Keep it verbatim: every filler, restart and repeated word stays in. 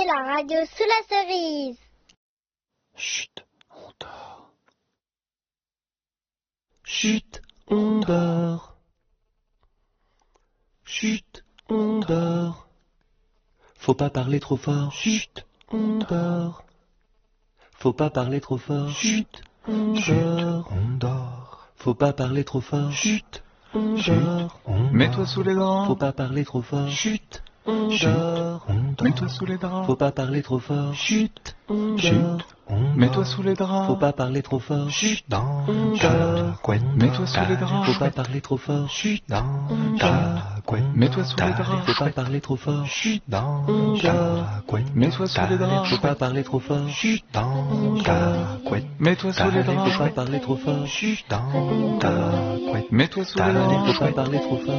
la radio sous la cerise. Chut, on dort. Chut, on dort. Chut, on dort. Faut pas parler trop fort. Chut, on dort. Faut pas parler trop fort. Chut, on dort. On dort. Faut pas parler trop fort. Chut, on dort. Mets-toi sous les draps. Faut pas parler trop fort. Chut, on Chut, dort. on dort. Mets-toi sous les draps. Faut pas parler trop fort. Chut, on Chut, dort. on Mets-toi sous les draps. Faut pas parler trop fort. Chut, dans on ta dort. couette. Mets-toi sous les draps. Faut pas parler trop fort. Chut, dans on ta dort. couette. Mets-toi sous les draps. Faut pas parler trop fort. Chut, dans on ta dort. couette. Mets-toi sous les draps. Faut pas parler trop fort. Chut, dans on ta dort. couette. Mets-toi sous les draps. Faut pas parler trop fort. Chut, dans ta couette. Mets-toi sous les Faut draps. pas parler trop fort.